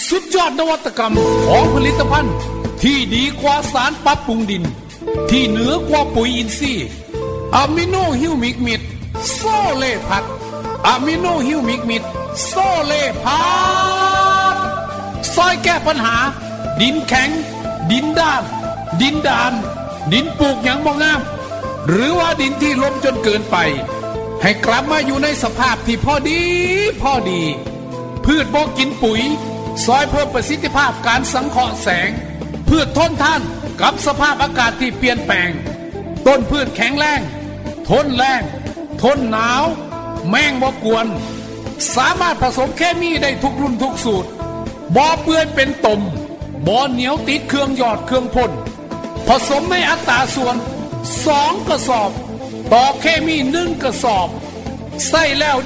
สุดยอดนวัตกรรมของผลิตภัณฑ์ที่ดีกว่าสารปรับปรุงดินที่เหนือกว่าปุ๋ยอินทรีย์อะมิโนฮิวมิกมิดโซเลพัดอะมิโนฮิวมิกมิดโซเลพัดซอยแก้ปัญหาดินแข็งดินด้านดินดานดินปลูกหยังบ่งามหรือว่าดินที่ล้มจนเกินไปให้กลับมาอยู่ในสภาพที่พอดีพืชบ่กินปุ๋ยซอยเพิ่มประสิทธิภาพการสังเคราะห์แสงพืชทนทานกับสภาพอากาศที่เปลี่ยนแปลงต้นพืชแข็งแรงทนแรงทนหนาวแมงบ่กวนสามารถผสมเคมีได้ทุกรุ่นทุกสูตรบ่เปื่อยเป็นตมบ่เหนียวติดเครื่องหยอดเครื่องพ่นผสมในอัตราส่วน2 กระสอบต่อเคมี1 กระสอบใส่แล้ว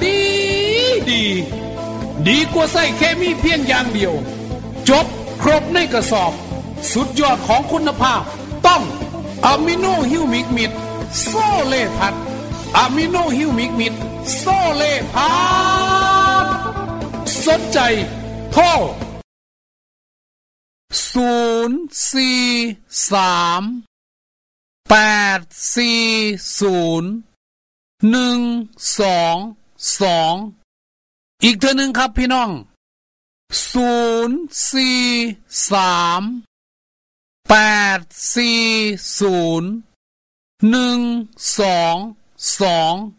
ดีกว่าใส่เคมีเพียงอย่างเดียวจบครบในกระสอบสุดยอดของคุณภาพต้องอะมิโนฮิวมิกมิดโซเลพัดอะมิโนฮิวมิกมิดโซเลพัดสนใจโทร043-840-122อีกเท่านึงครับพี่น้อง043-840-122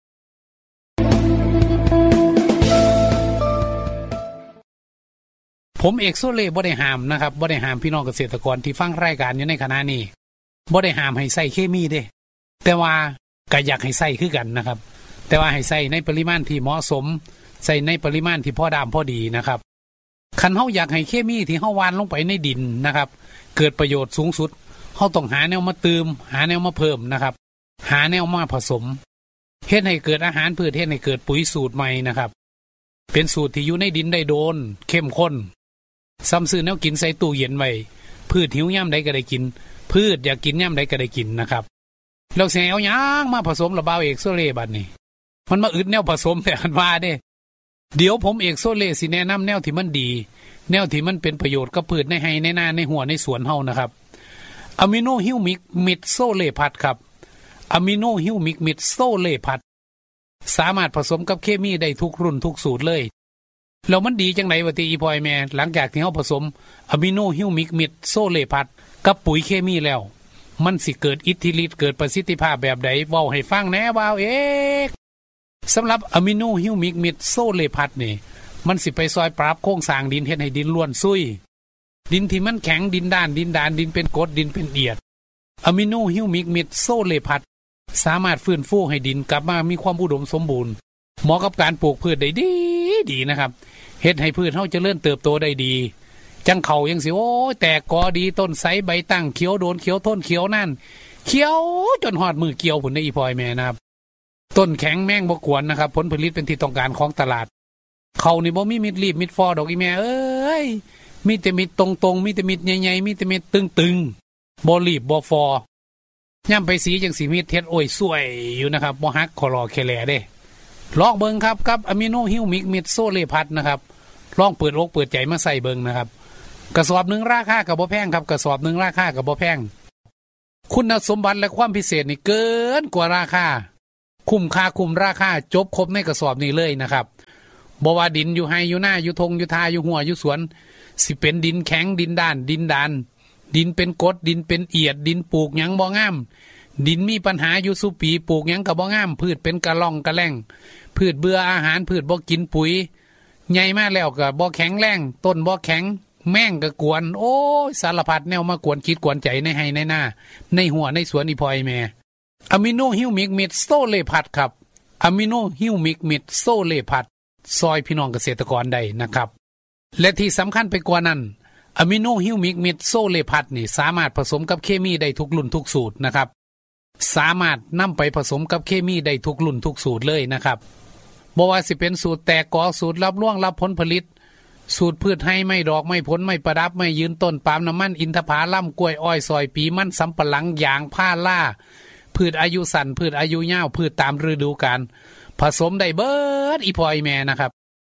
ผมเอกโซเล่บ่ได้ห้ามนะครับบ่ได้ห้ามพี่น้องเกษตรกรที่ฟังรายการอยู่ในขณะนี้บ่ได้ห้ามให้ใส่เคมีเด้แต่ว่าก็อยากให้ใส่คือกันนะครับแต่ว่าให้ใส่ในปริมาณที่เหมาะสมใส่ในปริมาณที่พอดามพอดีนะครับคันเฮาอยากให้เคมีที่เฮาหว่านลงไปในดินนะครับเกิดประโยชน์สูงสุดเฮาต้องหาแนวมาเติมหาแนวมาเพิ่มนะครับหาแนวมาผสมเฮ็ดให้เกิดอาหารพืชเฮ็ดให้เกิดปุ๋ยสูตรใหม่นะครับเป็นสูตรที่อยู่ในดินได้โดนเข้มข้นซ้ำซื้อแนวกินใส่ตู้เย็นไว้พืชหิวยามใดก็ได้กินพืชอยากกินยามใดก็ได้กินนะครับแล้วสิเอาหยังมาผสมระบาวเอกโซเล่บัดนี้มันมาอึดแนวผสมแต่อันว่าเด้เดี๋ยวผมเอกโซเล่สิแนะนำแนวที่มันดีแนวที่มันเป็นประโยชน์กับพืชในไร่ในนาในหัวในสวนเฮานะครับอะมิโนฮิวมิกมิดโซเล่พัดครับอะมิโนฮิวมิกมิดโซเล่พัดสามารถผสมกับเคมีได้ทุกรุ่นทุกสูตรเลยแล้วมันดีจังไหนวะติอีพอยแม่หลังจากที่เฮาผสมอะมิโนฮิวมิกมิดโซเล่พัดกับปุ๋ยเคมีแล้วมันสิเกิดอิทธิฤทธิ์เกิดประสิทธิภาพแบบใดเว้าให้ฟังแหน่ว่าวเอกสำหรับอะมิโนฮิวมิกมิดโซเลพัดนี่มันสิไปซอยปรับโครงสร้างดินเฮ็ดให้ดินล้วนซุยดินที่มันแข็งดินด้านดินเป็นกรดดินเป็นเอียดอะมิโนฮิวมิกมิดโซเลพัดสามารถฟื้นฟูให้ดินกลับมามีความอุดมสมบูรณ์เหมาะกับการปลูกพืชได้ดีนะครับเฮ็ดให้พืชเฮาเจริญเติบโตได้ดีจังเขายังสิโอ้แตกกอดีต้นไสใบตั้งเขียวโดนเขียวต้นเขียวนั่นเขียวจนหอดมือเกี่ยวผลได้อีพอยแม่นะครับต้นแข็งแมงบ่กวนนะครับผลผลิตเป็นที่ต้องการของตลาดเขานี่บ่มีมิดรีบมิดฟอดอกอีแม่เอ้ยมีแต่มิดตรงๆมีแต่มิดใหญ่ๆมีแต่มิดตึงๆบ่รีบบ่ฟอย่ำไปสีจังสีมิดเฮ็ดโอ้ยสวยอยู่นะครับบ่ฮักขอรอแค่แลเด้ลองเบิ่งครับกับอะมิโนฮิวมิกมิดโซเลพัดนะครับลองเปิดอกเปิดใจมาใส่เบิ่งนะครับกระสอบนึงราคาก็บ่แพงครับกระสอบนึงราคาก็บ่แพงคุณสมบัติและความพิเศษนี่เกินกว่าราคาคุ้มค่าคุ้มราคาจบครบในกระสอบนี้เลยนะครับบ่ว่าดินอยู่ไฮอยู่หน้าอยู่ทงอยู่ทาอยู่หัวอยู่สวนสิเป็นดินแข็งดินด้านดินดานดินเป็นกรดดินเป็นเอียดดินปลูกหยังบ่งามดินมีปัญหาอยู่สุปีปลูกหยังก็บ่งามพืชเป็นกระล่องกระแล่งพืชเบื่ออาหารพืชบ่กินปุ๋ยใหญ่มาแล้วก็บ่แข็งแรงต้นบ่แข็งแม่งก็กวนโอ้ยสารพัดแนวมากวนคิดกวนใจในไฮในหน้าในหัวในสวนอีพอยแม่อะมิโนฮิวมิกมิดโซเลพัดครับอะมิโนฮิวมิกมิดโซเลพัดซอยพี่น้องเกษตรกรได้นะครับและที่สำคัญไปกว่านั้นอะมิโนฮิวมิกมิดโซเลพัดนี่สามารถผสมกับเคมีได้ทุกรุ่นทุกสูตรนะครับสามารถนำไปผสมกับเคมีได้ทุกรุ่นทุกสูตรเลยนะครับบ่ว่าสิเป็นสูตรแตกกอสูตรรับร่วงรับผลผลิตสูตรพืชให้ไม่ดอกไม่ผลไม่ประดับไม่ยืนต้นปาล์มน้ำมันอินทผลัมกล้วยอ้อยซอยปีมันสำปะหลังยางผ้าล่าพืชอายุสั้นพืชอายุยาวพืชตามฤดูกาลผสมได้เบิดอีพอยแม่นะครับ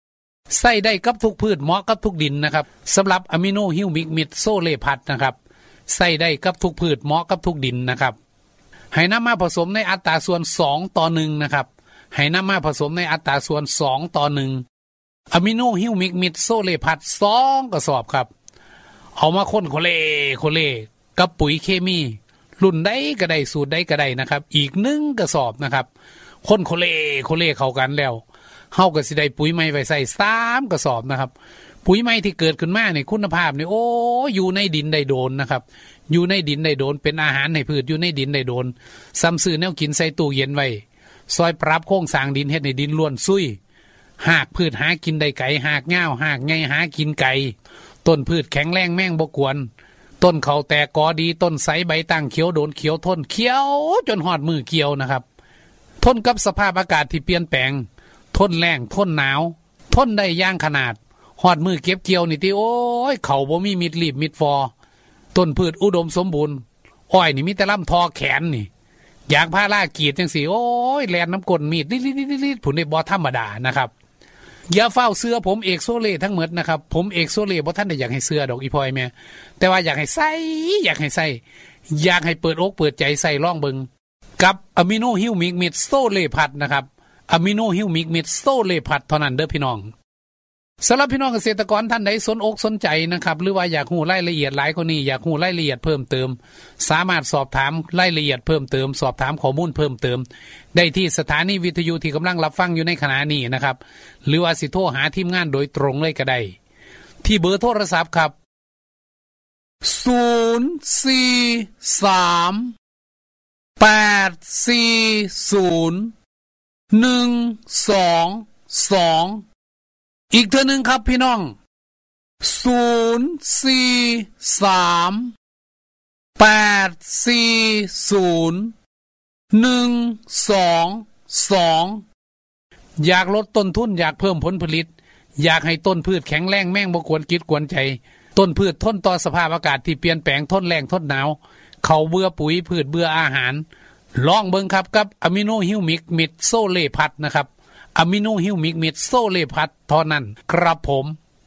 ใส่ได้กับทุกพืชเหมาะกับทุกดินนะครับสำหรับอะมิโนฮิวมิกมิดโซเลพัทนะครับใส่ได้กับทุกพืชเหมาะกับทุกดินนะครับให้นำมาผสมในอัตราส่วน2:1นะครับให้นำมาผสมในอัตราส่วน2:1อะมิโนฮิวมิกมิดโซเลพัท2กระสอบครับเอามาคนโคเลกับปุ๋ยเคมีรุ่นใดก็ได้สูตรใดก็ได้นะครับอีก1กระสอบนะครับคนโคเลเข้ากันแล้วเฮาก็สิได้ปุ๋ยใหม่ไว้ใส่3กระสอบนะครับปุ๋ยใหม่ที่เกิดขึ้นมาเนี่ยคุณภาพนี่โอ้อยู่ในดินได้โดนนะครับอยู่ในดินได้โดนเป็นอาหารให้พืชอยู่ในดินได้โดนซ้ำซื้อแนวกินใส่ตู้เย็นไว้ซอยปรับโครงสร้างดินเฮ็ดให้ดินล้วนซุยหากพืชหากินได้ไก่หากง่าวหากไงหากินไก่ต้นพืชแข็งแรงแม่งบ่กวนต้นเขาแตกกอดีต้นไสใบตั้งเขียวโดนเขียวทนเขียวจนหอดมือเกี่ยวนะครับทนกับสภาพอากาศที่เปลี่ยนแปลงทนแรงทนหนาวทนได้อย่างขนาดหอดมือเก็บเกี่ยวนี่ที่โอ้ยเขาบ่มีมิดรีบมิดฟอต้นพืชอุดมสมบูรณ์อ้อยนี่มีแต่ลำทอแขนนี่อยากพาล่ากรีดจังสิโอ้ยแลนน้ำกลมีดลิดผุนได้บ่ธรรมดานะครับอย่าเฝ้าเสื้อผมเอกโซเล่ทั้งหมดนะครับผมเอกโซเล่บ่ท่านได้อยากให้เสื้อดอกอีพอยแม่แต่ว่าอยากให้ใส่อยากให้เปิดอกเปิดใจใส่ล่องเบิงกับอะมิโนฮิวมิกมิดโซเล่พัดนะครับอะมิโนฮิวมิกมิดโซเล่พัดเท่านั้นเด้อพี่น้องสำหรับพี่น้องเกษตรกรท่านใดสนอกสนใจนะครับหรือว่าอยากรู้รายละเอียดหลายกว่านี้อยากรู้รายละเอียดเพิ่มเติมสามารถสอบถามรายละเอียดเพิ่มเติมสอบถามข้อมูลเพิ่มเติมได้ที่สถานีวิทยุที่กำลังรับฟังอยู่ในขณะนี้นะครับหรือว่าสิโทรหาทีมงานโดยตรงเลยก็ได้ที่เบอร์โทรศัพท์ครับ0438012อีกเท่านึงครับพี่น้อง0438012อยากลดต้นทุนอยากเพิ่มผลผลิตอยากให้ต้นพืชแข็งแรงแม่งบ่กวนกิดกวนใจต้นพืชทนต่อสภาพอากาศที่เปลี่ยนแปลงทนแรงทนหนาวเขาเบื่อปุ๋ยพืชเบื่ออาหารลองเบิ่งครับกับอะมิโนฮิวมิกมิดโซเล่พัดนะครับอะมิโนฮิวมิกมิดโซเล่พัดเท่านั้นครับผม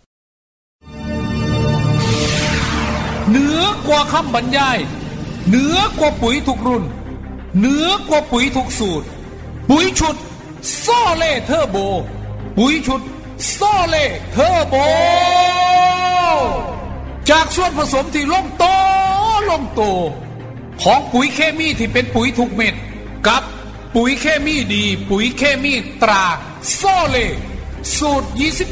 เหนือกว่าคำบรรยายเหนือกว่าปุ๋ยทุกรุ่นเหนือกว่าปุ๋ยทุกสูตรปุ๋ยชุดโซเล่เทอร์โบปุ๋ยชุดโซเล่เทอร์โบจากส่วนผสมที่ลงโตของปุ๋ยเคมีที่เป็นปุ๋ยทุกเม็ดกับปุ๋ยเคมีดีปุ๋ยเคมีตราโซเล่สูตร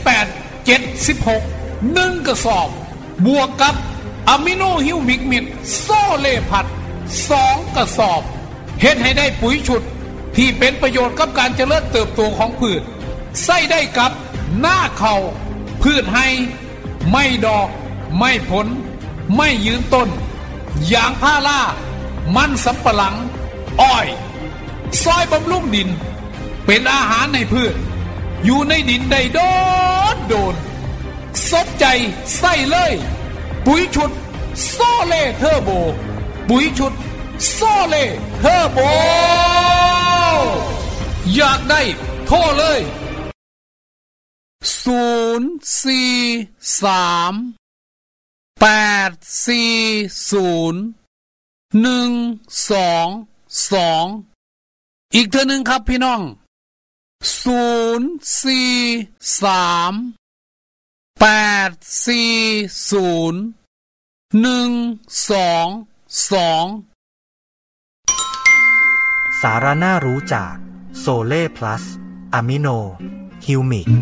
28-76 1กระสอบบวกกับอะมิโนฮิวมิกมิดโซเล่พัด2กระสอบเฮ็ดให้ได้ปุ๋ยชุดที่เป็นประโยชน์กับการเจริญเติบโตของพืชใส่ได้กับหน้าเข่าพืชให้ไม่ดอกไม่ผลไม่ยืนต้นยางพารามันสำปะหลังอ้อยซอยบำรุงดินเป็นอาหารในพืชอยู่ในดินได้โดนสนใจใส่เลยปุ๋ยชุดโซเล่เทอร์โบปุ๋ยชุดโซเล่เทอร์โบอยากได้โทรเลย0438012อีกเท่านึงครับพี่น้องสาระน่ารู้จากโซเล่พลัสอะมิโนฮิวมิก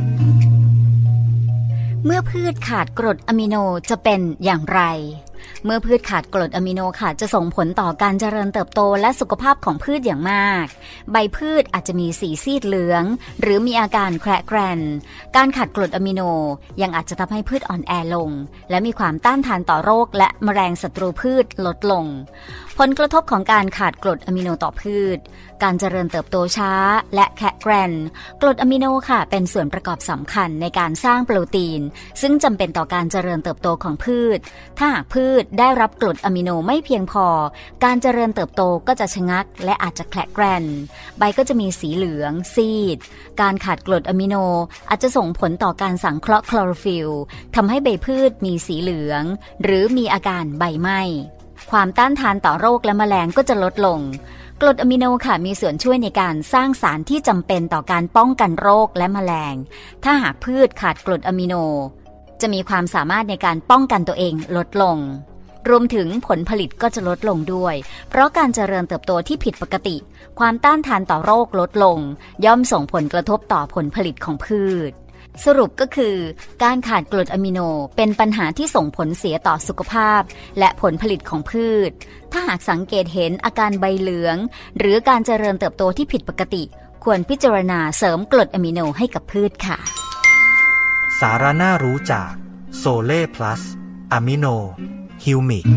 เมื่อพืชขาดกรดอะมิโนจะเป็นอย่างไรเมื่อพืชขาดกรดอะมิโนค่ะจะส่งผลต่อการเจริญเติบโตและสุขภาพของพืชอย่างมากใบพืชอาจจะมีสีซีดเหลืองหรือมีอาการแคระแกรนการขาดกรดอะมิโนยังอาจจะทำให้พืชอ่อนแอลงและมีความต้านทานต่อโรคและแมลงศัตรูพืชลดลงผลกระทบของการขาดกรดอะมิโนต่อพืชการเจริญเติบโตช้าและแข็งแกร่งกรดอะมิโนค่ะเป็นส่วนประกอบสำคัญในการสร้างโปรตีนซึ่งจำเป็นต่อการเจริญเติบโตของพืชถ้าหากพืชได้รับกรดอะมิโนไม่เพียงพอการเจริญเติบโตก็จะชะงักและอาจจะแข็งแกร่งใบก็จะมีสีเหลืองซีดการขาดกรดอะมิโนอาจจะส่งผลต่อการสังเคราะห์คลอโรฟิลล์ทำให้ใบพืชมีสีเหลืองหรือมีอาการใบไหม้ความต้านทานต่อโรคและแมลงก็จะลดลงกรดอะมิโนค่ะมีส่วนช่วยในการสร้างสารที่จำเป็นต่อการป้องกันโรคและแมลงถ้าหากพืชขาดกรดอะมิโนจะมีความสามารถในการป้องกันตัวเองลดลงรวมถึงผลผลิตก็จะลดลงด้วยเพราะการเจริญเติบโตที่ผิดปกติความต้านทานต่อโรคลดลงย่อมส่งผลกระทบต่อผลผลิตของพืชสรุปก็คือการขาดกรดอะมิโนเป็นปัญหาที่ส่งผลเสียต่อสุขภาพและผลผลิตของพืชถ้าหากสังเกตเห็นอาการใบเหลืองหรือการเจริญเติบโตที่ผิดปกติควรพิจารณาเสริมกรดอะมิโนให้กับพืชค่ะสาระน่ารู้จากโซเล่พลัสอะมิโนฮิวมิก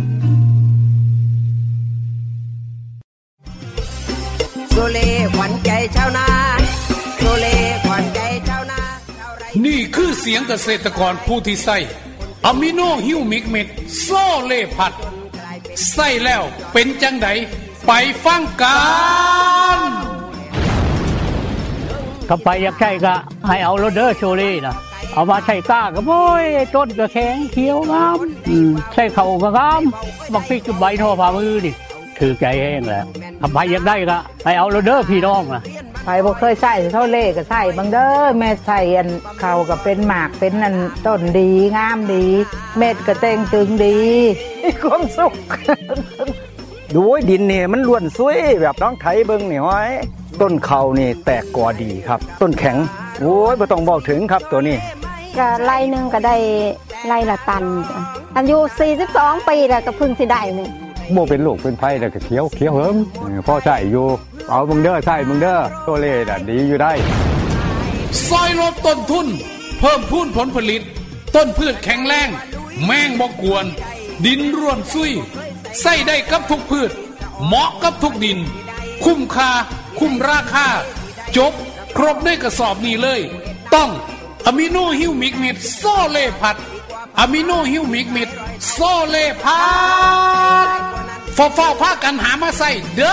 โซเล่ขวัญใจชาวนาโซเล่ขวัญใจชาวนานี่คือเสียงเกษตรกรผู้ที่ใส่อะมิโนฮิวมิกเม็ดโซเล่พัดใส่แล้วเป็นจังไดไปฟังกันถ้าไปอยากใช้ก็ให้เอาโรเดอร์โชลี่นะเอามาใช้ก้าก็โอ้ยต้นก็แข็งเขียวงามใช้เข่าก็งามบักพริกกับใบทั่วฝ่ามือดิถือใจเองแหละถ้าไปอยากได้ก็ให้เอาโรเดอร์พี่น้องนะไปบ่เคยใส่เท่าเล่ก็ใส่บางเด้อแม่ใส่อันเขาก็เป็นหมากเป็นอันต้นดีงามดีเม็ดก็เต่งตึงดีมีความสุขดูดินนี่มันล้วนสวยแบบน้องไถเบิ่งนี่ห้อยต้นเขานี่แตกกอดีครับต้นแข็งโอ้ยบ่ต้องบอกถึงครับตัวนี้ก็ไร่นึงก็ได้ไร่ละตันอายุ42ปีแล้วก็เพิ่งสิได้นี่บ่เป็นลูกเป็นไผแล้วก็เขียวเหิมพอใช้อยู่เอาเบิ่งเด้อใช้เบิ่งเด้อโซเล่น่ะดีอยู่ได้ซอยลดต้นทุนเพิ่มพูนผลผลิตต้นพืชแข็งแรงแมงบ่กวนดินร่วนซุยใส่ได้กับทุกพืชเหมาะกับทุกดินคุ้มค่าคุ้มราคาจบครบในกระสอบนี้เลยต้องอะมิโนฮิวมิกเม็ดโซเล่พัดอะมิโนฮิวมิกเม็ดโซเล่พัดฟ้าพากันหามาใส่เด้อ